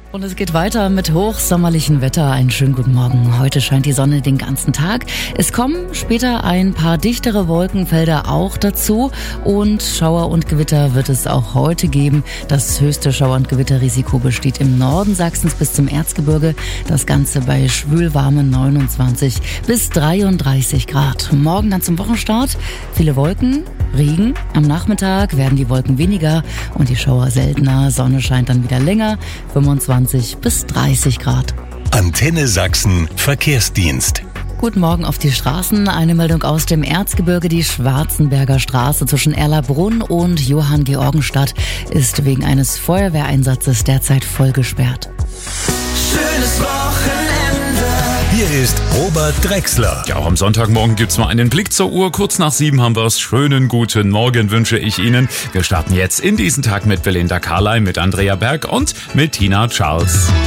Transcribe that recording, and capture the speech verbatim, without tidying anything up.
Und es geht weiter mit hochsommerlichem Wetter. Einen schönen guten Morgen. Heute scheint die Sonne den ganzen Tag. Es kommen später ein paar dichtere Wolkenfelder auch dazu. Und Schauer und Gewitter wird es auch heute geben. Das höchste Schauer- und Gewitterrisiko besteht im Norden Sachsens bis zum Erzgebirge. Das Ganze bei schwülwarmen neunundzwanzig bis dreiunddreißig Grad. Morgen dann zum Wochenstart viele Wolken, Regen. Am Nachmittag werden die Wolken weniger und die Schauer seltener. Sonne scheint dann wieder länger. fünfundzwanzig bis dreißig Grad. Antenne Sachsen Verkehrsdienst. Guten Morgen auf die Straßen. Eine Meldung aus dem Erzgebirge. Die Schwarzenberger Straße zwischen Erlabrunn und Johanngeorgenstadt ist wegen eines Feuerwehreinsatzes derzeit voll gesperrt. Schönes Wochenende. Hier ist Robert Drechsler. Ja, auch am Sonntagmorgen gibt's mal einen Blick zur Uhr. Kurz nach sieben haben wir's. Schönen guten Morgen wünsche ich Ihnen. Wir starten jetzt in diesen Tag mit Belinda Carley, mit Andrea Berg und mit Tina Charles.